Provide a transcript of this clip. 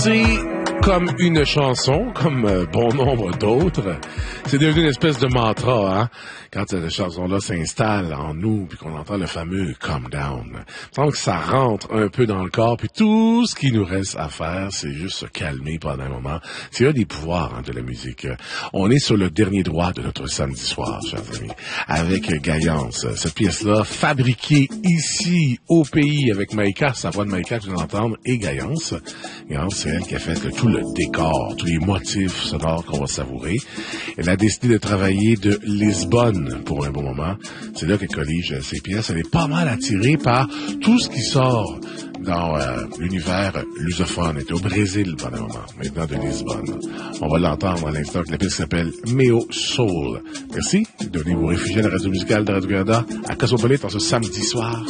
C'est comme une chanson, comme bon nombre d'autres. C'est devenu une espèce de mantra, hein, quand cette chanson-là s'installe en nous, puis qu'on entend le fameux « calm down ». Donc ça rentre un peu dans le corps, puis tout ce qui nous reste à faire, c'est juste se calmer pendant un moment. C'est un des pouvoirs de la musique. On est sur le dernier droit de notre samedi soir, chers amis, avec Gaillance. Cette pièce-là, fabriquée ici, au pays, avec Maïka, sa voix de Maïka que vous allez entendre, et Gaillance. Gaillance, c'est elle qui a fait tout le décor, tous les motifs sonores qu'on va savourer. Elle a décidé de travailler de Lisbonne pour un bon moment. C'est là qu'elle collige ses pièces. Elle est pas mal attirée par tout ce qui sort dans l'univers lusophone. Elle était au Brésil pendant un moment, maintenant de Lisbonne. On va l'entendre à l'instant que la pièce s'appelle Meo Soul. Merci de venir vous réfugier à la radio musicale de Radio-Canada à Cosmopolite en ce samedi soir.